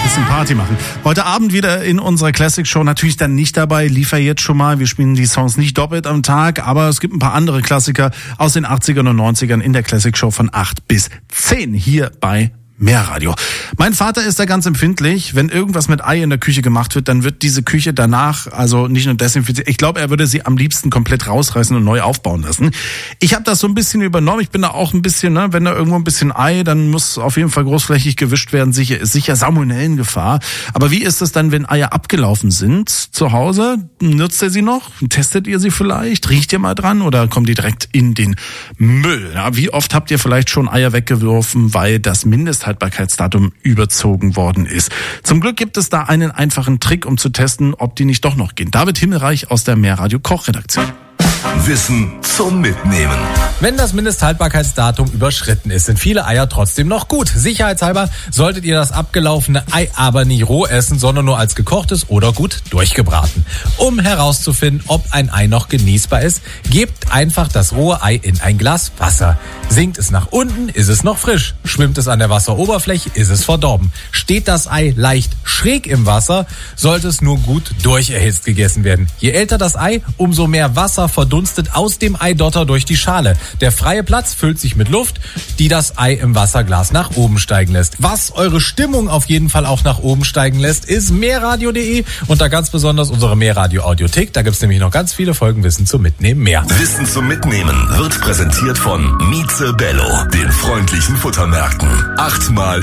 bisschen Party machen. Heute Abend wieder in unserer Classic Show, natürlich dann nicht dabei, liefer jetzt schon mal, wir spielen die Songs nicht doppelt am Tag, aber es gibt ein paar andere Klassiker aus den 80ern und 90ern in der Classic Show von 8 bis 10 hier bei Mehrradio. Mein Vater ist da ganz empfindlich. Wenn irgendwas mit Ei in der Küche gemacht wird, dann wird diese Küche danach, also nicht nur desinfiziert, ich glaube, er würde sie am liebsten komplett rausreißen und neu aufbauen lassen. Ich habe das so ein bisschen übernommen. Ich bin da auch ein bisschen, wenn da irgendwo ein bisschen Ei, dann muss auf jeden Fall großflächig gewischt werden. Sicher Salmonellengefahr. Aber wie ist es dann, wenn Eier abgelaufen sind zu Hause? Nutzt ihr sie noch? Testet ihr sie vielleicht? Riecht ihr mal dran oder kommt die direkt in den Müll? Ja, wie oft habt ihr vielleicht schon Eier weggeworfen, weil das Mindesthaltbarkeitsdatum überzogen worden ist? Zum Glück gibt es da einen einfachen Trick, um zu testen, ob die nicht doch noch gehen. David Himmelreich aus der Mehrradio Kochredaktion. Wissen zum Mitnehmen. Wenn das Mindesthaltbarkeitsdatum überschritten ist, sind viele Eier trotzdem noch gut. Sicherheitshalber solltet ihr das abgelaufene Ei aber nie roh essen, sondern nur als gekochtes oder gut durchgebraten. Um herauszufinden, ob ein Ei noch genießbar ist, gebt einfach das rohe Ei in ein Glas Wasser. Sinkt es nach unten, ist es noch frisch. Schwimmt es an der Wasseroberfläche, ist es verdorben. Steht das Ei leicht schräg im Wasser, sollte es nur gut durcherhitzt gegessen werden. Je älter das Ei, umso mehr Wasser verdunstet aus dem Eidotter durch die Schale. Der freie Platz füllt sich mit Luft, die das Ei im Wasserglas nach oben steigen lässt. Was eure Stimmung auf jeden Fall auch nach oben steigen lässt, ist mehrradio.de und da ganz besonders unsere Mehrradio-Audiothek. Da gibt's nämlich noch ganz viele Folgen Wissen zum Mitnehmen mehr. Wissen zum Mitnehmen wird präsentiert von Mieze Bello, den freundlichen Futtermärkten. 8-mal